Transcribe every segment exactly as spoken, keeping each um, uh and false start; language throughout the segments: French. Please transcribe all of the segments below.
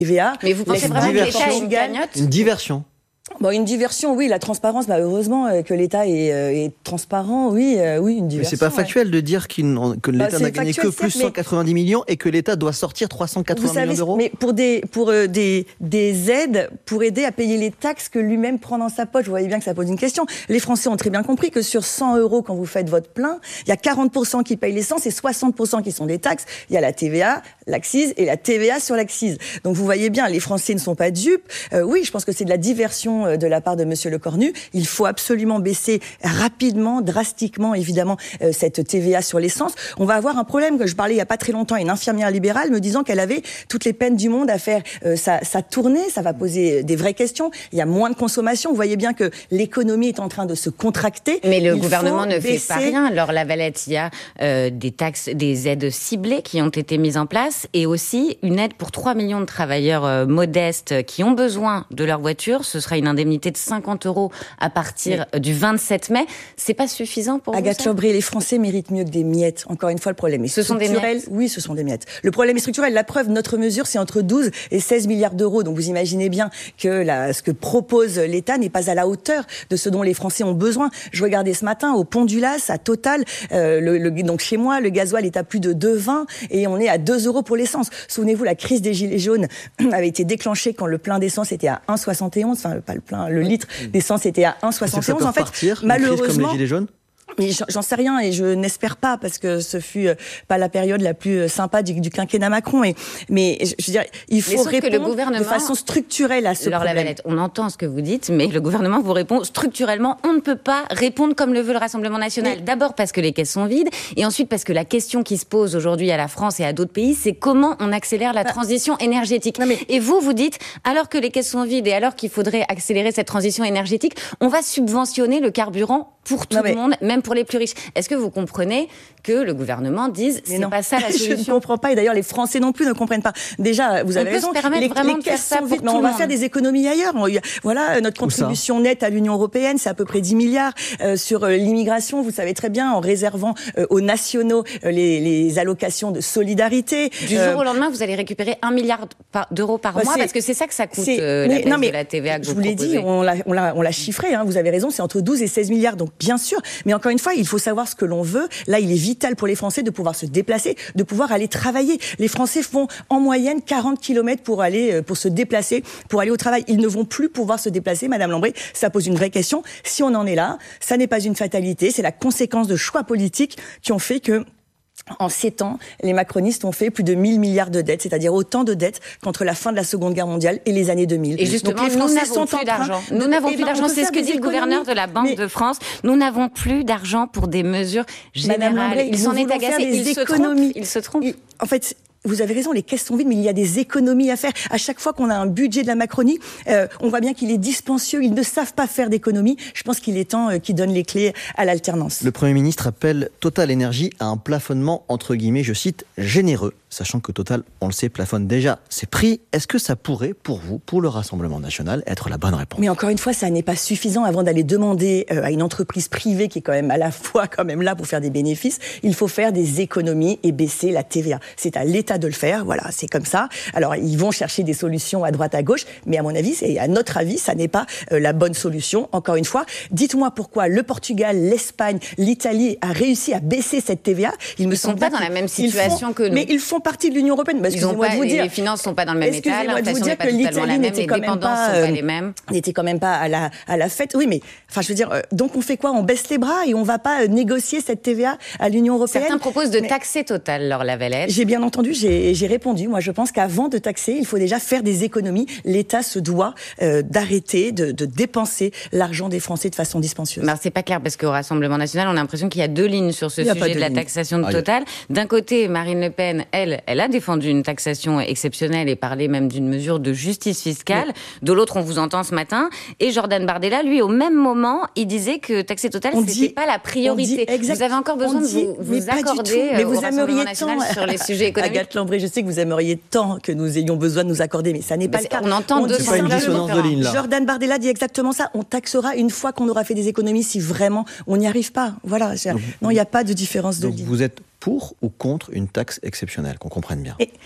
T V A. Mais vous pensez vraiment que l'État a une cagnotte ? Une diversion. Bon, une diversion, oui, la transparence, bah, heureusement euh, que l'État est, euh, est transparent, oui, euh, oui, une diversion. Mais c'est pas factuel ouais. de dire qu'il, que l'État bah, n'a gagné factuel, que plus certes, cent quatre-vingt-dix millions et que l'État doit sortir trois cent quatre-vingts millions d'euros. Mais pour des, pour, euh, des, des aides, pour aider à payer les taxes que lui-même prend dans sa poche, vous voyez bien que ça pose une question. Les Français ont très bien compris que sur cent euros, quand vous faites votre plein, il y a quarante pour cent qui payent l'essence et soixante pour cent qui sont des taxes. Il y a la T V A, l'accise et la T V A sur l'accise. Donc vous voyez bien, les Français ne sont pas dupes. Euh, oui, je pense que c'est de la diversion euh, de la part de Monsieur Lecornu. Il faut absolument baisser rapidement, drastiquement, évidemment, euh, cette T V A sur l'essence. On va avoir un problème que je parlais il n'y a pas très longtemps à une infirmière libérale me disant qu'elle avait toutes les peines du monde à faire euh, sa, sa tournée. Ça va poser des vraies questions. Il y a moins de consommation. Vous voyez bien que l'économie est en train de se contracter. Mais le il gouvernement ne baisser... fait pas rien. Laure Lavalette, il y a euh, des taxes, des aides ciblées qui ont été mises en place et aussi une aide pour trois millions de travailleurs euh, modestes qui ont besoin de leur voiture. Ce sera une indemnité de cinquante euros à partir oui. du vingt-sept mai. C'est pas suffisant pour Agathe vous, ça ? Lebré, les Français méritent mieux que des miettes. Encore une fois, le problème est ce structurel. Sont des miettes. Oui, ce sont des miettes. Le problème est structurel. La preuve, notre mesure, c'est entre douze et seize milliards d'euros. Donc vous imaginez bien que la, ce que propose l'État n'est pas à la hauteur de ce dont les Français ont besoin. Je regardais ce matin au Pont du Las, à Total, euh, le, le, donc chez moi, le gasoil est à plus de deux vingt et on est à deux euros pour l'essence. Souvenez-vous, la crise des Gilets jaunes avait été déclenchée quand le plein d'essence était à un soixante et onze. Enfin, pas le plein, le litre d'essence était à un soixante et onze. En fait, partir, malheureusement, comme les Gilets jaunes. Mais j'en sais rien et je n'espère pas parce que ce fut pas la période la plus sympa du, du quinquennat Macron. Et, mais je veux dire, il faut répondre que le gouvernement, de façon structurelle à ce Laure problème. Lavalette, on entend ce que vous dites, mais le gouvernement vous répond structurellement. On ne peut pas répondre comme le veut le Rassemblement national. Mais... D'abord parce que les caisses sont vides et ensuite parce que la question qui se pose aujourd'hui à la France et à d'autres pays, c'est comment on accélère la bah... transition énergétique. Non, mais... Et vous, vous dites, alors que les caisses sont vides et alors qu'il faudrait accélérer cette transition énergétique, on va subventionner le carburant pour tout non, mais... le monde, même pour les plus riches. Est-ce que vous comprenez que le gouvernement dise c'est pas ça la solution ? Je ne comprends pas et d'ailleurs les Français non plus ne comprennent pas. Déjà, vous on avez peut raison. Se permettre les vraiment les de faire ça pour vides, tout mais on le va monde. faire des économies ailleurs. Voilà, notre contribution nette à l'Union européenne, c'est à peu près dix milliards euh, sur euh, l'immigration. Vous savez très bien, en réservant euh, aux nationaux euh, les, les allocations de solidarité. Du euh, jour au lendemain, vous allez récupérer un milliard d'euros par bah mois parce que c'est ça que ça coûte euh, la baisse non, mais de la T V A que je vous vous l'ai dit, on l'a, on l'a, on l'a chiffré. Hein, vous avez raison, c'est entre douze et seize milliards. Donc bien sûr, mais encore une fois, il faut savoir ce que l'on veut. Là, il est vital pour les Français de pouvoir se déplacer, de pouvoir aller travailler. Les Français font en moyenne quarante kilomètres pour aller, pour se déplacer, pour aller au travail. Ils ne vont plus pouvoir se déplacer, Madame Lambré. Ça pose une vraie question. Si on en est là, ça n'est pas une fatalité. C'est la conséquence de choix politiques qui ont fait que en sept ans, les macronistes ont fait plus de mille milliards de dettes, c'est-à-dire autant de dettes qu'entre la fin de la Seconde Guerre mondiale et les années deux mille. Et justement, Donc, les Français nous n'avons plus d'argent. Nous n'avons plus d'argent, c'est ce que dit le gouverneur de la Banque mais... de France. Nous n'avons plus d'argent pour des mesures générales. Lambré, il s'en est agacé, il se trompe. Il se trompe. Il... En fait... Vous avez raison, les caisses sont vides, mais il y a des économies à faire. À chaque fois qu'on a un budget de la Macronie, euh, on voit bien qu'il est dispensieux. Ils ne savent pas faire d'économies. Je pense qu'il est temps euh, qu'ils donnent les clés à l'alternance. Le Premier ministre appelle Total Énergie à un plafonnement, entre guillemets, je cite, généreux, sachant que Total, on le sait, plafonne déjà ses prix. Est-ce que ça pourrait, pour vous, pour le Rassemblement national, être la bonne réponse ? Mais encore une fois, ça n'est pas suffisant. Avant d'aller demander euh, à une entreprise privée qui est quand même à la fois quand même là pour faire des bénéfices, il faut faire des économies et baisser la T V A. C'est à l'État de le faire, voilà, c'est comme ça. Alors, ils vont chercher des solutions à droite, à gauche, mais à mon avis, et à notre avis, ça n'est pas euh, la bonne solution. Encore une fois, dites-moi pourquoi le Portugal, l'Espagne, l'Italie a réussi à baisser cette T V A. Ils ne sont pas dans la même situation font, que nous. Mais ils font partie de l'Union européenne. Bah, excusez-moi pas, de vous dire. Les finances ne sont pas dans le même état, l'inflation n'est pas que totalement la même, n'était les quand dépendances même pas, ne sont pas euh, les mêmes. N'était quand même pas à la, à la fête. Oui, mais enfin, je veux dire, euh, donc on fait quoi ? On baisse les bras et on ne va pas euh, négocier cette T V A à l'Union européenne ? Certains proposent de mais... taxer Total, Laure Lavalette. J'ai bien entendu, j'ai, j'ai répondu. Moi, je pense qu'avant de taxer, il faut déjà faire des économies. L'État se doit euh, d'arrêter de, de dépenser l'argent des Français de façon dispensieuse. Alors, c'est pas clair parce qu'au Rassemblement national, on a l'impression qu'il y a deux lignes sur ce sujet de, de la taxation de Total. D'un côté, Marine Le Pen, elle, elle a défendu une taxation exceptionnelle et parlé même d'une mesure de justice fiscale. Oui. De l'autre, on vous entend ce matin. Et Jordan Bardella, lui, au même moment, il disait que taxer Total, on c'était dit, pas la priorité. Exact, vous avez encore besoin dit, de vous, vous accorder mais vous au Rassemblement national tant, sur les sujets économiques. Agathe Lambré, je sais que vous aimeriez tant que nous ayons besoin de nous accorder, mais ça n'est pas bah le cas. On entend deux pas une dissonance de ligne, là. Jordan Bardella dit exactement ça. On taxera une fois qu'on aura fait des économies si vraiment on n'y arrive pas. Voilà. Donc, non, il n'y a pas de différence de donc ligne. Vous êtes pour ou contre une taxe exceptionnelle, qu'on comprenne bien ? Et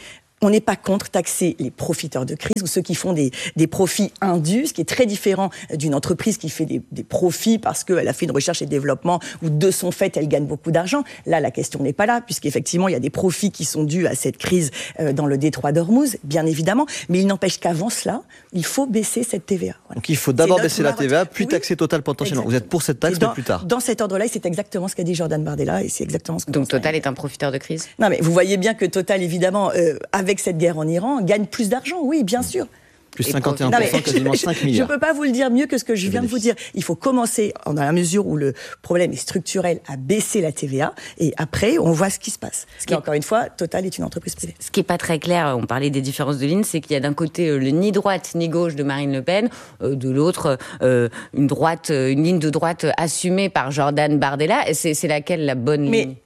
on n'est pas contre taxer les profiteurs de crise ou ceux qui font des, des profits indus, ce qui est très différent d'une entreprise qui fait des, des profits parce qu'elle a fait une recherche et développement ou de son fait, elle gagne beaucoup d'argent. Là, la question n'est pas là, puisqu'effectivement, il y a des profits qui sont dus à cette crise euh, dans le détroit d'Ormuz, bien évidemment. Mais il n'empêche qu'avant cela, il faut baisser cette T V A. Voilà. Donc il faut d'abord baisser la T V A, puis oui. taxer Total potentiellement. Exactement. Vous êtes pour cette taxe, dans, mais plus tard. Dans cet ordre-là, c'est exactement ce qu'a dit Jordan Bardella, et c'est exactement ce que Donc Total est un profiteur de crise. Non, mais vous voyez bien que Total, évidemment, euh, avec cette guerre en Iran, gagne plus d'argent, oui, bien sûr. Plus cinquante et un pour cent, quasiment cinq milliards. Je ne peux pas vous le dire mieux que ce que je viens de vous dire. Il faut commencer, dans la mesure où le problème est structurel, à baisser la T V A, et après, on voit ce qui se passe. Ce qui est, encore une fois, Total est une entreprise privée. Ce qui n'est pas très clair, on parlait des différences de lignes, c'est qu'il y a d'un côté le ni droite ni gauche de Marine Le Pen, euh, de l'autre euh, une droite, une ligne de droite assumée par Jordan Bardella. C'est, c'est laquelle la bonne Mais... ligne ?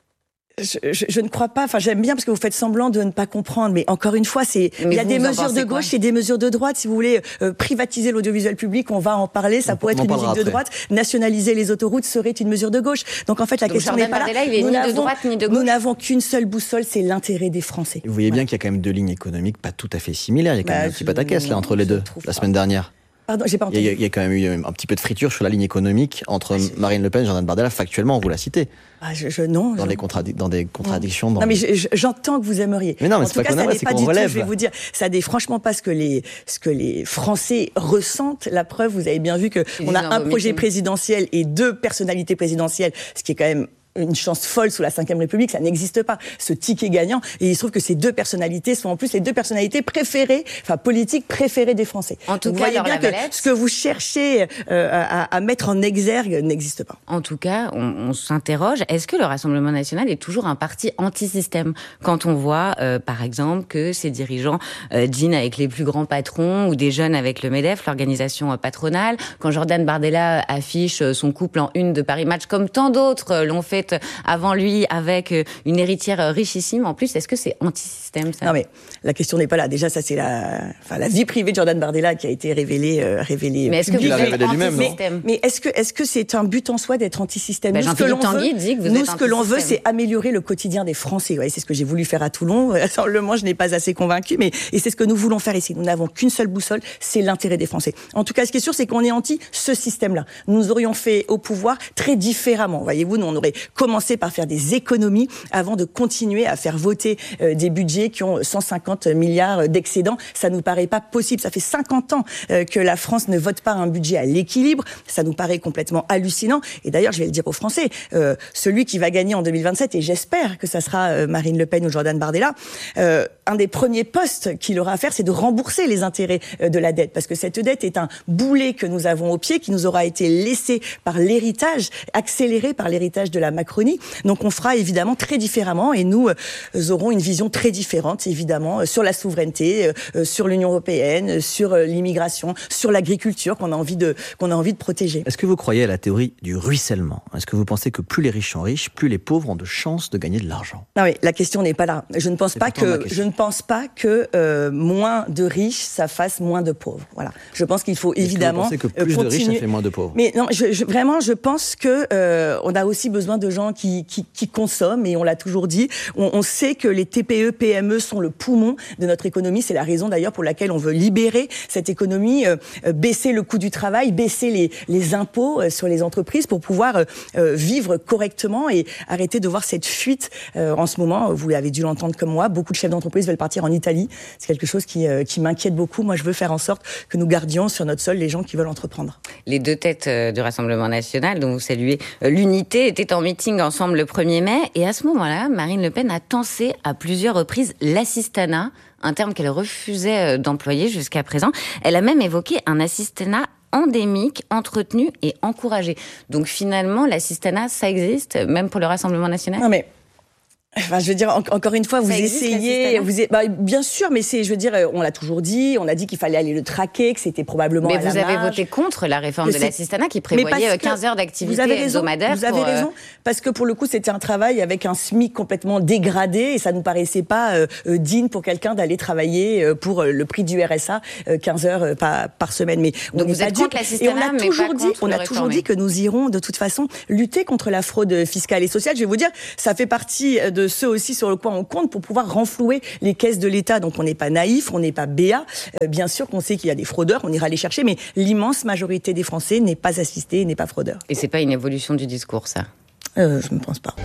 Je, je, je ne crois pas, enfin j'aime bien parce que vous faites semblant de ne pas comprendre, mais encore une fois, c'est il y a des mesures de gauche et des mesures de droite. Si vous voulez euh, privatiser l'audiovisuel public, on va en parler, ça on pourrait être une musique de droite. Nationaliser les autoroutes serait une mesure de gauche. Donc en fait la Donc, question Jordan n'est pas Bardella, là. Il est nous ni de droite ni de gauche. Nous n'avons qu'une seule boussole, c'est l'intérêt des Français. Vous voyez voilà. bien qu'il y a quand même deux lignes économiques pas tout à fait similaires. Il y a quand bah, même un petit pataquès là entre les deux la pas. semaine dernière. Pardon, j'ai pas entendu. Il y, a, il y a quand même eu un petit peu de friture sur la ligne économique entre ah, Marine Le Pen et Jordan Bardella. Factuellement, vous la citez. Ah, je, je, non. Dans, je... Des contradi- dans des contradictions. Dans non, mais les... je, j'entends que vous aimeriez. Mais non, mais en c'est tout pas cas, ça aimerait, n'est c'est pas qu'on du relève. tout, je vais vous dire, ça n'est franchement pas ce que les, ce que les Français ressentent. La preuve, vous avez bien vu qu'on a un projet présidentiel et deux personnalités présidentielles, ce qui est quand même une chance folle sous la cinquième République, ça n'existe pas, ce ticket gagnant. Et il se trouve que ces deux personnalités sont en plus les deux personnalités préférées, enfin politiques préférées des Français. En tout Donc, cas, vous voyez bien que ce que vous cherchez euh, à, à mettre en exergue n'existe pas. En tout cas, on, on s'interroge, est-ce que le Rassemblement national est toujours un parti anti-système ? Quand on voit, euh, par exemple, que ses dirigeants euh, dînent avec les plus grands patrons ou des jeunes avec le MEDEF, l'organisation patronale, quand Jordan Bardella affiche son couple en une de Paris Match, comme tant d'autres l'ont fait avant lui avec une héritière richissime. En plus, est-ce que c'est anti-système, ça ? Non, mais la question n'est pas là. Déjà, ça, c'est la, enfin, la vie privée de Jordan Bardella qui a été révélée, euh, révélée. Mais est-ce que vous êtes lui-même, mais, mais est-ce que, est-ce que c'est un but en soi d'être anti-système ? Ben, Jean-Philippe Tanguy dit que vous nous, êtes ce que l'on veut, c'est améliorer le quotidien des Français. Ouais, c'est ce que j'ai voulu faire à Toulon. Simplement, je n'ai pas assez convaincu, mais, et c'est ce que nous voulons faire ici. Nous n'avons qu'une seule boussole, c'est l'intérêt des Français. En tout cas, ce qui est sûr, c'est qu'on est anti ce système-là. Nous aurions fait au pouvoir très différemment. Voyez-vous, nous, on aurait commencé par faire des économies avant de continuer à faire voter euh, des budgets qui ont cent cinquante milliards d'excédents. Ça nous paraît pas possible. Ça fait cinquante ans euh, que la France ne vote pas un budget à l'équilibre. Ça nous paraît complètement hallucinant. Et d'ailleurs, je vais le dire aux Français, euh, celui qui va gagner en deux mille vingt-sept, et j'espère que ça sera euh, Marine Le Pen ou Jordan Bardella, euh, un des premiers postes qu'il aura à faire, c'est de rembourser les intérêts euh, de la dette. Parce que cette dette est un boulet que nous avons au pied, qui nous aura été laissé par l'héritage, accéléré par l'héritage de la Macronie. Donc on fera évidemment très différemment et nous euh, aurons une vision très différente évidemment euh, sur la souveraineté, euh, sur l'Union européenne, euh, sur euh, l'immigration, sur l'agriculture qu'on a envie de qu'on a envie de protéger. Est-ce que vous croyez à la théorie du ruissellement ? Est-ce que vous pensez que plus les riches sont riches, plus les pauvres ont de chances de gagner de l'argent ? Non mais la question n'est pas là. Je ne pense C'est pas que je ne pense pas que euh, moins de riches ça fasse moins de pauvres. Voilà. Je pense qu'il faut Est-ce évidemment que vous pensez que plus continuer... de riches ça fait moins de pauvres ? Mais non, je, je, vraiment je pense que euh, on a aussi besoin de gens qui qui, qui consomment, et on l'a toujours dit. On, on sait que les T P E, P M E sont le poumon de notre économie. C'est la raison d'ailleurs pour laquelle on veut libérer cette économie, euh, baisser le coût du travail, baisser les, les impôts euh, sur les entreprises pour pouvoir euh, vivre correctement et arrêter de voir cette fuite. Euh, en ce moment, vous avez dû l'entendre comme moi, beaucoup de chefs d'entreprise veulent partir en Italie. C'est quelque chose qui, euh, qui m'inquiète beaucoup. Moi, je veux faire en sorte que nous gardions sur notre sol les gens qui veulent entreprendre. Les deux têtes euh, du Rassemblement national, dont vous saluez euh, l'unité, étaient en meeting ensemble le premier mai. Et à ce moment-là, Marine Le Pen a tensé à plusieurs reprises l'assistanat, un terme qu'elle refusait d'employer jusqu'à présent. Elle a même évoqué un assistanat endémique, entretenu et encouragé. Donc finalement, l'assistanat, ça existe, même pour le Rassemblement national ? Non mais... Enfin, je veux dire, en, encore une fois, vous existe, essayez, vous, bah, bien sûr, mais c'est, je veux dire, on l'a toujours dit, on a dit qu'il fallait aller le traquer, que c'était probablement mais à la marge. Mais vous avez voté contre la réforme de l'assistanat qui prévoyait quinze heures d'activité hebdomadaire. Vous avez pour, raison, parce que pour le coup, c'était un travail avec un SMIC complètement dégradé et ça nous paraissait pas euh, digne pour quelqu'un d'aller travailler euh, pour euh, le prix du R S A, euh, quinze heures euh, par, par semaine. Mais donc vous êtes contre l'assistanat, mais on a mais toujours pas dit, contre on a toujours dit que nous irons de toute façon lutter contre la fraude fiscale et sociale. Je vais vous dire, ça fait partie de de ceux aussi sur le quoi on compte pour pouvoir renflouer les caisses de l'État. Donc on n'est pas naïf, on n'est pas béat. Euh, bien sûr qu'on sait qu'il y a des fraudeurs, on ira les chercher, mais l'immense majorité des Français n'est pas assistée, n'est pas fraudeur. Et c'est pas une évolution du discours, ça? euh, Je ne pense pas.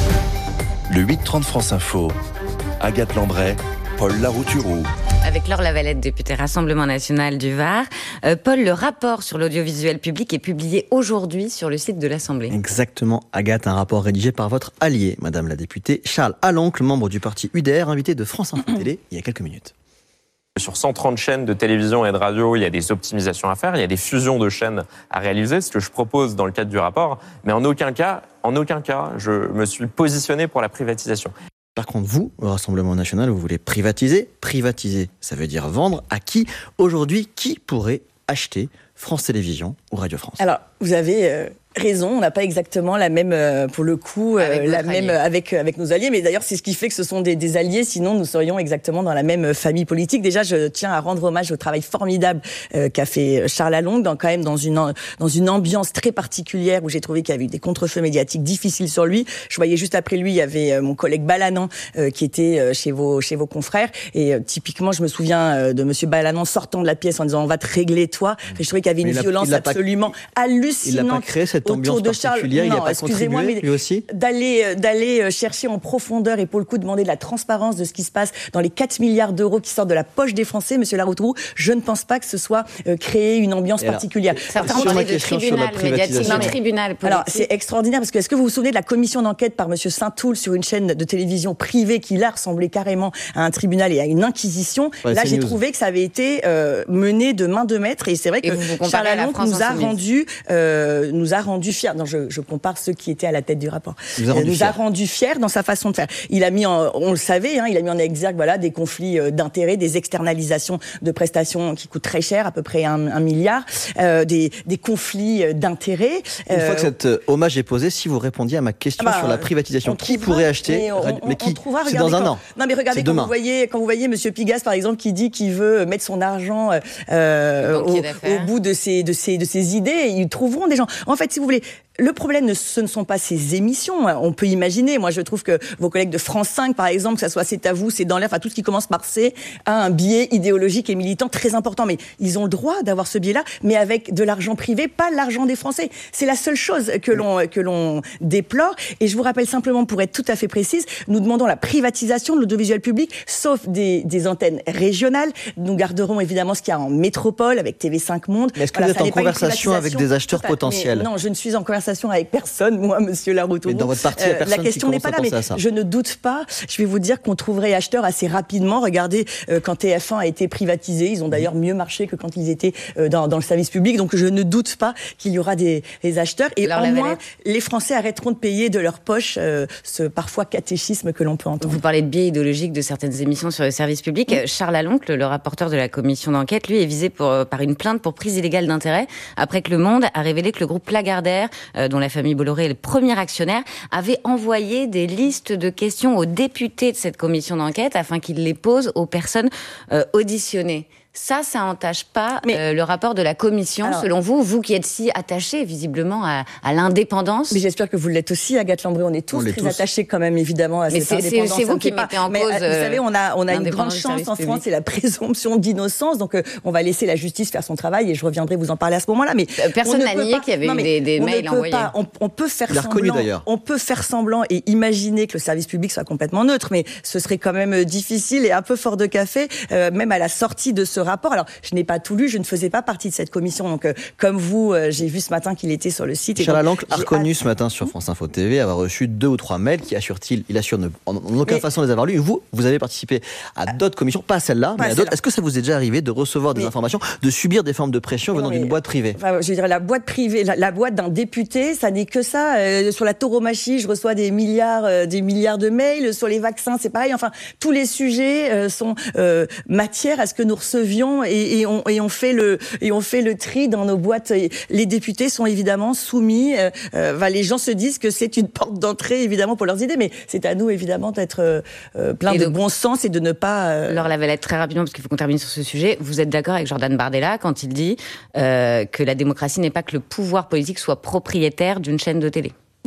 Le huit trente France Info, Agathe Lambray, Paul Larouturou. Avec Laure Lavalette, députée Rassemblement National du Var. Euh, Paul, le rapport sur l'audiovisuel public est publié aujourd'hui sur le site de l'Assemblée. Exactement, Agathe, un rapport rédigé par votre allié, Madame la députée Charles Aloncle, membre du parti U D R, invité de France Info Télé il y a quelques minutes. Sur cent trente chaînes de télévision et de radio, il y a des optimisations à faire, il y a des fusions de chaînes à réaliser, ce que je propose dans le cadre du rapport, mais en aucun cas, en aucun cas, je me suis positionné pour la privatisation. Par contre, vous, au Rassemblement National, vous voulez privatiser. Privatiser, ça veut dire vendre. À qui? Aujourd'hui, qui pourrait acheter France Télévisions ou Radio France? Alors, vous avez euh, raison, on n'a pas exactement la même, euh, pour le coup, euh, la même euh, avec avec nos alliés. Mais d'ailleurs, c'est ce qui fait que ce sont des, des alliés. Sinon, nous serions exactement dans la même famille politique. Déjà, je tiens à rendre hommage au travail formidable euh, qu'a fait Charles Aloncle, dans, quand même dans une dans une ambiance très particulière où j'ai trouvé qu'il y avait eu des contrefeux médiatiques difficiles sur lui. Je voyais juste après lui, il y avait euh, mon collègue Balanan euh, qui était euh, chez vos chez vos confrères. Et euh, typiquement, je me souviens euh, de Monsieur Balanan sortant de la pièce en disant on va te régler toi. Et je trouvais qu'il y avait une Mais il a, violence il a absolument pas, hallucinante. Il n'a pas créé cette ambiance de Charles. particulière. Non, il n'a pas excusez-moi, contribué, mais lui aussi. D'aller d'aller chercher en profondeur et pour le coup demander de la transparence de ce qui se passe dans les quatre milliards d'euros qui sortent de la poche des Français, Monsieur Larouturou, je ne pense pas que ce soit euh, créer une ambiance alors, particulière. Certains parlent de tribunal médiatique, non, tribunal politique. Alors c'est extraordinaire parce que est-ce que vous vous souvenez de la commission d'enquête par Monsieur Saint-Toul sur une chaîne de télévision privée qui là ressemblait carrément à un tribunal et à une inquisition. Ouais, là j'ai news. trouvé que ça avait été euh, mené de main de maître et c'est vrai que Charles Aloncle nous a rendu euh, nous a rendu fiers. Non, je, je compare ceux qui étaient à la tête du rapport. Nous a rendu, nous fiers. a rendu fiers dans sa façon de faire. Il a mis, en, on le savait, hein, il a mis en exergue voilà des conflits d'intérêts, des externalisations de prestations qui coûtent très cher, à peu près un, un milliard, euh, des, des conflits d'intérêts. Une euh, fois que cet euh, hommage est posé, si vous répondiez à ma question bah, sur la privatisation, qui pourrait acheter mais, on, on, mais qui trouvera, c'est dans un quand, an. Non mais regardez quand vous voyez quand vous voyez Monsieur Pigasse par exemple qui dit qu'il veut mettre son argent euh, au, au bout de ses de ses de ses idées, ils trouveront des gens. En fait, si vous voulez. Le problème, ce ne sont pas ces émissions. On peut imaginer. Moi, je trouve que vos collègues de France cinq, par exemple, que ça soit C'est à vous, C'est dans l'air, enfin tout ce qui commence par C, a un biais idéologique et militant très important. Mais ils ont le droit d'avoir ce biais-là, mais avec de l'argent privé, pas l'argent des Français. C'est la seule chose que l'on que l'on déplore. Et je vous rappelle simplement, pour être tout à fait précise, nous demandons la privatisation de l'audiovisuel public, sauf des, des antennes régionales. Nous garderons évidemment ce qu'il y a en métropole avec T V cinq Monde. Mais est-ce que voilà, vous êtes en conversation avec des acheteurs totale. potentiels? Mais non, je ne suis en conversation avec personne, moi, Monsieur Larouturou. Mais dans votre parti, il y a personne euh, la question n'est pas là, mais je ne doute pas. Je vais vous dire qu'on trouverait acheteurs assez rapidement. Regardez, euh, quand T F un a été privatisé, ils ont d'ailleurs mieux marché que quand ils étaient euh, dans, dans le service public. Donc je ne doute pas qu'il y aura des, des acheteurs. Et au moins, les Français arrêteront de payer de leur poche euh, ce parfois catéchisme que l'on peut entendre. Vous parlez de biais idéologiques de certaines émissions sur le service public. Mmh. Charles Aloncle, le rapporteur de la commission d'enquête, lui est visé pour, par une plainte pour prise illégale d'intérêt après que Le Monde a révélé que le groupe Lagardère, euh, dont la famille Bolloré est le premier actionnaire, avait envoyé des listes de questions aux députés de cette commission d'enquête afin qu'ils les posent aux personnes euh, auditionnées. Ça, ça n'entache pas mais, euh, le rapport de la commission, alors, selon vous, vous qui êtes si attaché visiblement à, à l'indépendance. Mais j'espère que vous l'êtes aussi, Agathe Lambray. On est tous on très tous. attachés quand même, évidemment, à mais cette c'est, indépendance. C'est vous qui mettez en mais, cause. Euh, vous savez, on a, on a une grande chance en public. France, c'est la présomption d'innocence. Donc, euh, on va laisser la justice faire son travail et je reviendrai vous en parler à ce moment-là. Mais personne n'a nié qu'il y avait non, eu des, des mails envoyés. Pas, on, on peut faire semblant. On peut faire semblant et imaginer que le service public soit complètement neutre, mais ce serait quand même difficile et un peu fort de café, euh, même à la sortie de ce rapport. Alors, je n'ai pas tout lu, je ne faisais pas partie de cette commission. Donc, euh, comme vous, euh, j'ai vu ce matin qu'il était sur le site. Charles Aloncle a reconnu hâte... ce matin sur France Info T V avoir reçu deux ou trois mails qui assurent-il, il assure ne, en, en aucune mais... façon les avoir lus. Vous, vous avez participé à d'autres commissions, pas à celle-là, pas mais à d'autres. Est-ce que ça vous est déjà arrivé de recevoir des mais... informations, de subir des formes de pression venant d'une boîte privée? Enfin, je dirais la boîte privée, la, la boîte d'un député, ça n'est que ça. Euh, sur la tauromachie, je reçois des milliards, euh, des milliards de mails. Sur les vaccins, c'est pareil. Enfin, tous les sujets euh, sont euh, matière à ce que nous recevions et, et, on, et on fait le et on fait le tri dans nos boîtes. Les députés sont évidemment soumis. Euh, euh, les gens se disent que c'est une porte d'entrée évidemment pour leurs idées, mais c'est à nous évidemment d'être euh, plein et de donc, bon sens et de ne pas. Euh... Laure Lavalette, très rapidement parce qu'il faut qu'on termine sur ce sujet. Vous êtes d'accord avec Jordan Bardella quand il dit euh, que la démocratie n'est pas que le pouvoir politique soit propriétaire d'une chaîne de télé?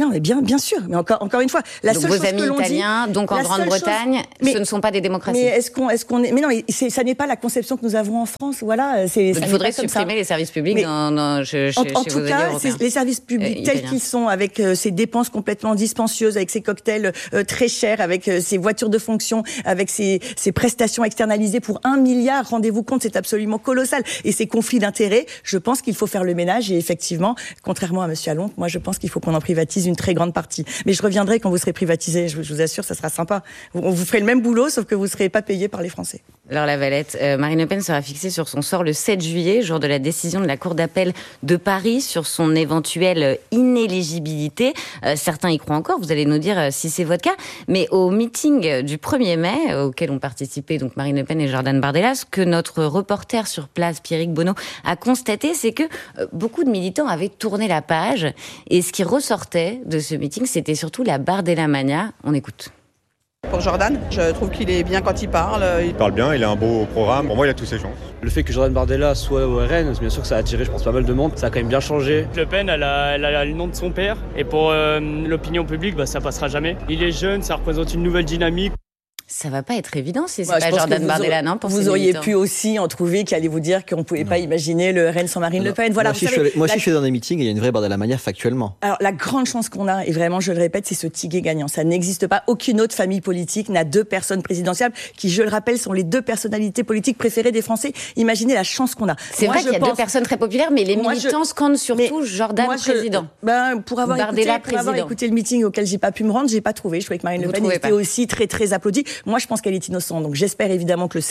Non, mais bien, bien sûr. Mais encore, encore une fois, la donc seule vos chose amis que l'on italiens, dit, donc en Grande-Bretagne, chose... mais, ce ne sont pas des démocraties. Mais est-ce qu'on, est-ce qu'on est... Mais non, mais c'est, ça n'est pas la conception que nous avons en France. Voilà. C'est, donc ça il faudrait supprimer supprimer les services publics dans, dans, chez, en, chez en chez tout vos cas, européens. les services publics euh, tels italiens. qu'ils sont, avec euh, ces dépenses complètement dispensieuses, avec ces cocktails euh, très chers, avec euh, ces voitures de fonction, avec ces, ces prestations externalisées pour un milliard. Rendez-vous compte, c'est absolument colossal. Et ces conflits d'intérêts, je pense qu'il faut faire le ménage. Et effectivement, contrairement à Monsieur Allon, moi je pense qu'il faut qu'on en privatise une très grande partie. Mais je reviendrai quand vous serez privatisé. Je, je vous assure, ça sera sympa. On vous ferez le même boulot, sauf que vous ne serez pas payé par les Français. Alors la Valette, euh, Marine Le Pen sera fixée sur son sort le sept juillet, jour de la décision de la Cour d'appel de Paris sur son éventuelle inéligibilité. Euh, certains y croient encore, vous allez nous dire euh, si c'est votre cas. Mais au meeting du premier mai, euh, auquel ont participé donc Marine Le Pen et Jordan Bardella, ce que notre reporter sur place, Pierrick Bonneau, a constaté, c'est que euh, beaucoup de militants avaient tourné la page. Et ce qui ressortait de ce meeting, c'était surtout la Bardella Mania. On écoute. Pour Jordan, je trouve qu'il est bien quand il parle. Il parle bien, il a un beau programme. Pour moi, il a tous ses chances. Le fait que Jordan Bardella soit au R N, bien sûr que ça a attiré, je pense, pas mal de monde. Ça a quand même bien changé. Le Pen, elle a, elle a le nom de son père. Et pour euh, l'opinion publique, bah, ça passera jamais. Il est jeune, ça représente une nouvelle dynamique. Ça va pas être évident si c'est ouais, pas Jordan Bardella, aurez, non pour Vous auriez pu aussi en trouver qui allait vous dire qu'on pouvait non. pas imaginer le R N sans Marine non. Le Pen. Voilà, moi, vous si savez, je suis, moi la... si je suis dans des meetings, il y a une vraie Bardella Mania factuellement. Alors la grande chance qu'on a, et vraiment je le répète, c'est ce ticket gagnant. Ça n'existe pas. Aucune autre famille politique n'a deux personnes présidentielles qui, je le rappelle, sont les deux personnalités politiques préférées des Français. Imaginez la chance qu'on a. C'est moi, vrai qu'il y a pense... deux personnes très populaires, mais les moi, militants je... scandent surtout mais Jordan moi, je... président. Ben, pour avoir Bardella écouté, pour avoir écouté le meeting auquel j'ai pas pu me rendre, j'ai pas trouvé. Je trouvais que Marine Le Pen était pas. aussi très très applaudie. Moi, je pense qu'elle est innocente. Donc j'espère évidemment que le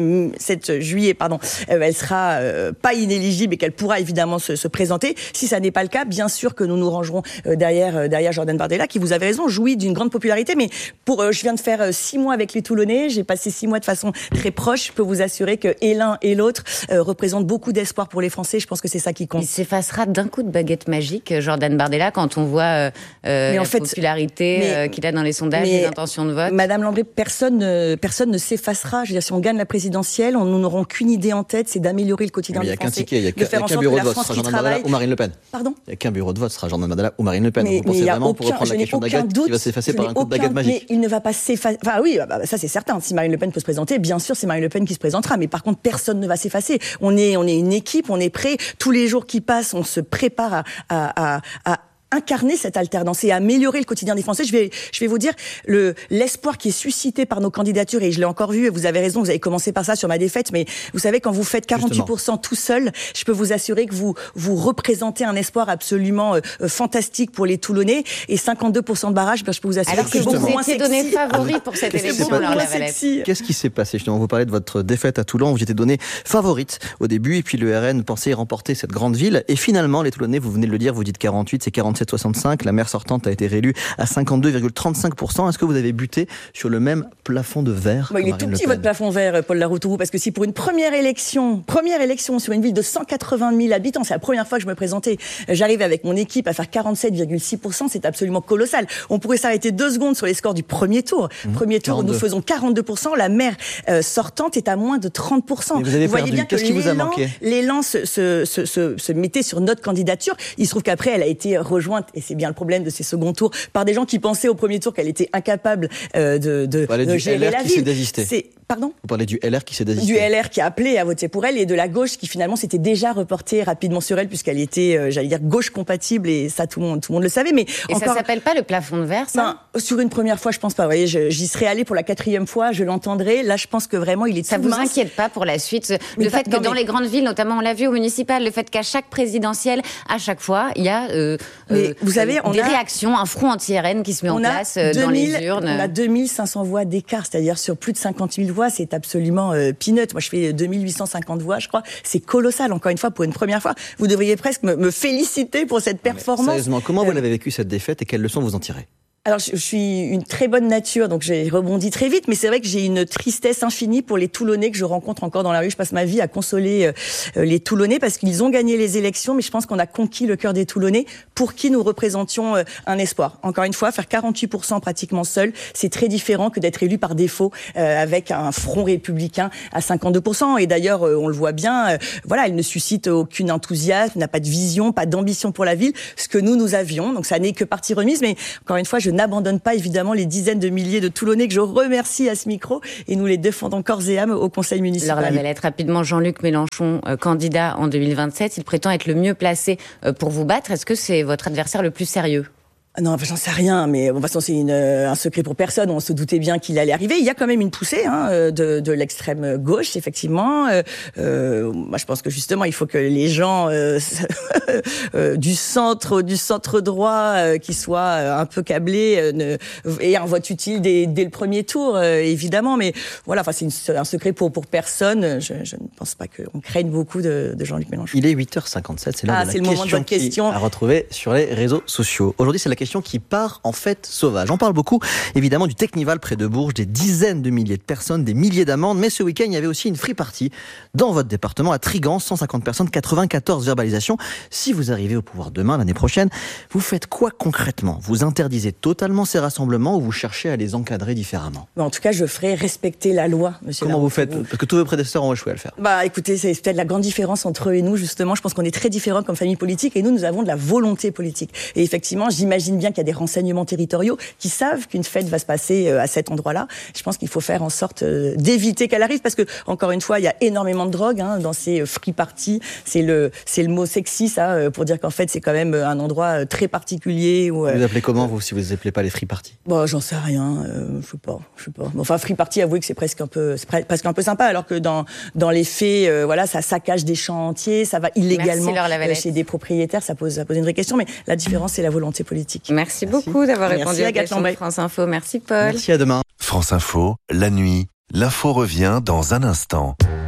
sept juillet, pardon, euh, elle sera euh, pas inéligible et qu'elle pourra évidemment se, se présenter. Si ça n'est pas le cas, bien sûr que nous nous rangerons euh, derrière euh, derrière Jordan Bardella, qui, vous avez raison, jouit d'une grande popularité. Mais pour, euh, je viens de faire euh, six mois avec les Toulonnais, j'ai passé six mois de façon très proche. Je peux vous assurer que et l'un et l'autre euh, représentent beaucoup d'espoir pour les Français. Je pense que c'est ça qui compte. Il s'effacera d'un coup de baguette magique, Jordan Bardella, quand on voit euh, mais en la fait, popularité mais, euh, qu'il a dans les sondages, les intentions de vote. Madame Lambré, personne, euh, personne ne s'effacera. Je veux dire, si on gagne la présidentielle, on, nous n'aurons qu'une idée en tête, c'est d'améliorer le quotidien des Français. Il n'y a qu'un ticket, il n'y a qu'un bureau de vote, ce sera Jordan Bardella ou Marine Le Pen. Pardon ? Il n'y a qu'un bureau de vote, ce sera Jordan Bardella ou Marine Le Pen. Mais, vous pensez vraiment, aucun, pour reprendre la question de baguette, qu'il va s'effacer par un coup de baguette magique ? Mais il ne va pas s'effacer. Enfin oui, bah, ça c'est certain. Si Marine Le Pen peut se présenter, bien sûr c'est Marine Le Pen qui se présentera. Mais par contre, personne ne va s'effacer. On est, on est une équipe, on est prêt. Tous les jours qui passent, on se prépare à, à, à, à incarner cette alternance et améliorer le quotidien des Français. Je vais, je vais vous dire, le, l'espoir qui est suscité par nos candidatures, et je l'ai encore vu, et vous avez raison, vous avez commencé par ça sur ma défaite, mais vous savez, quand vous faites quarante-huit pour cent tout seul, je peux vous assurer que vous, vous représentez un espoir absolument euh, fantastique pour les Toulonnais, et cinquante-deux pour cent de barrage, ben, je peux vous assurer alors que c'est beaucoup moins sexy. Alors que vous étiez donné favori pour cette élection, alors la Valette. Qu'est-ce qui s'est passé? Justement, vous parlez de votre défaite à Toulon, vous étiez donné favorite au début, et puis le R N pensait remporter cette grande ville, et finalement, les Toulonnais, vous venez de le dire, vous dites quarante-huit, c'est quarante-sept soixante-cinq, la maire sortante a été réélue à cinquante-deux virgule trente-cinq pour cent. Est-ce que vous avez buté sur le même plafond de verre? Bon, il est tout petit votre plafond vert, Paul Laroutourou, parce que si pour une première élection, première élection sur une ville de cent quatre-vingt mille habitants, c'est la première fois que je me présentais, j'arrive avec mon équipe à faire quarante-sept virgule six pour cent, c'est absolument colossal. On pourrait s'arrêter deux secondes sur les scores du premier tour. Mmh, premier tour, quarante-deux. Où nous faisons quarante-deux pour cent, la maire euh, sortante est à moins de trente pour cent. Mais vous avez vous voyez perdu. bien que l'élan, l'élan se, se, se, se, se mettait sur notre candidature. Il se trouve qu'après, elle a été rejointe, et c'est bien le problème de ces seconds tours, par des gens qui pensaient au premier tour qu'elle était incapable euh, de, de, de gérer la ville. C'est Pardon ? Vous parlez du L R qui s'est désisté. Du L R qui a appelé à voter pour elle, et de la gauche qui finalement s'était déjà reportée rapidement sur elle, puisqu'elle était, euh, j'allais dire, gauche compatible, et ça tout le monde, tout le monde le savait. Mais et encore, ça s'appelle pas le plafond de verre, ça ? Ben, sur une première fois, je pense pas. Vous voyez, je, j'y serais allée pour la quatrième fois, je l'entendrai. Là, je pense que vraiment, il est ça tout vous mince. inquiète pas pour la suite? Mais le pas, fait que non, dans mais... les grandes villes, notamment on l'a vu au municipal, le fait qu'à chaque présidentielle, à chaque fois, il y a euh, mais euh, vous savez, on des a... réactions, un front anti-R N qui se met on en place euh, dans les urnes. On a deux mille cinq cents voix d'écart, c'est-à-dire sur plus de cinquante mille voix, c'est absolument euh, peanut. Moi, je fais deux mille huit cent cinquante voix, je crois. C'est colossal, encore une fois, pour une première fois. Vous devriez presque me, me féliciter pour cette performance. Mais sérieusement, comment euh... vous l'avez vécu, cette défaite, et quelles leçons vous en tirez? Alors, je, je suis une très bonne nature, donc j'ai rebondi très vite, mais c'est vrai que j'ai une tristesse infinie pour les Toulonnais que je rencontre encore dans la rue. Je passe ma vie à consoler euh, les Toulonnais parce qu'ils ont gagné les élections, mais je pense qu'on a conquis le cœur des Toulonnais pour qui nous représentions euh, un espoir. Encore une fois, faire quarante-huit pour cent pratiquement seul, c'est très différent que d'être élu par défaut euh, avec un front républicain à cinquante-deux pour cent. Et d'ailleurs, euh, on le voit bien, euh, voilà, elle ne suscite aucun enthousiasme, n'a pas de vision, pas d'ambition pour la ville, ce que nous, nous avions. Donc ça n'est que partie remise, mais encore une fois, je n'abandonne pas évidemment les dizaines de milliers de Toulonnais que je remercie à ce micro et nous les défendons corps et âme au conseil municipal. Alors la Valette, rapidement, Jean-Luc Mélenchon, euh, candidat en deux mille vingt-sept, il prétend être le mieux placé euh, pour vous battre. Est-ce que c'est votre adversaire le plus sérieux ? Non, enfin, j'en sais rien, mais bon, de toute façon, c'est une, euh, un secret pour personne. On se doutait bien qu'il allait arriver. Il y a quand même une poussée hein, de, de l'extrême gauche, effectivement. Euh, euh, moi, je pense que justement, il faut que les gens euh, euh, du centre, du centre droit, euh, qui soient un peu câblés, euh, ne, aient un vote utile dès, dès le premier tour, euh, évidemment. Mais voilà, enfin, c'est une, un secret pour pour personne. Je, je ne pense pas qu'on craigne beaucoup de, de Jean-Luc Mélenchon. Il est huit heures cinquante-sept. C'est l'heure ah, de la c'est le question, moment de votre question à retrouver sur les réseaux sociaux. Aujourd'hui, c'est la question qui part en fête sauvage. On parle beaucoup, évidemment, du Technival près de Bourges, des dizaines de milliers de personnes, des milliers d'amendes, mais ce week-end, il y avait aussi une free party dans votre département, à Trigan, cent cinquante personnes, quatre-vingt-quatorze verbalisations. Si vous arrivez au pouvoir demain, l'année prochaine, vous faites quoi concrètement ? Vous interdisez totalement ces rassemblements ou vous cherchez à les encadrer différemment ? En tout cas, je ferai respecter la loi, monsieur. Comment vous faites ? Parce que tous vos prédécesseurs ont échoué à le faire. Bah, écoutez, c'est peut-être la grande différence entre eux et nous, justement. Je pense qu'on est très différents comme famille politique et nous, nous avons de la volonté politique. Et effectivement, j'imagine bien qu'il y a des renseignements territoriaux qui savent qu'une fête va se passer à cet endroit-là. Je pense qu'il faut faire en sorte d'éviter qu'elle arrive parce que, encore une fois, il y a énormément de drogue hein, dans ces free parties. C'est le, c'est le mot sexy, ça, pour dire qu'en fait, c'est quand même un endroit très particulier. Où, vous appelez comment, vous, si vous ne appelez pas les free parties ? Bon, j'en sais rien. Euh, je sais pas, je sais pas. Enfin, free party, avouez que c'est presque un peu, c'est presque un peu sympa, alors que dans dans les faits, euh, voilà, ça saccage des champs entiers, ça va illégalement Merci, chez des propriétaires, ça pose, ça pose une vraie question. Mais la différence, c'est la volonté politique. Merci, Merci. beaucoup d'avoir répondu à la question de France Info. Merci Paul. Merci, à demain. France Info, la nuit, l'info revient dans un instant.